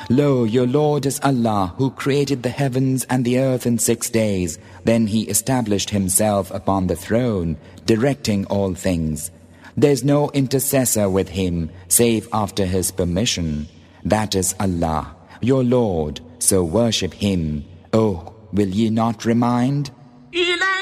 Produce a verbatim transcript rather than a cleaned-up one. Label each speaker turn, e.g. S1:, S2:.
S1: Lo, your Lord is Allah, who created the heavens and the earth in six days. Then He established Himself upon the throne, directing all things. There is no intercessor with Him, save after His permission. That is Allah, your Lord, so worship Him. Oh, will ye not remind?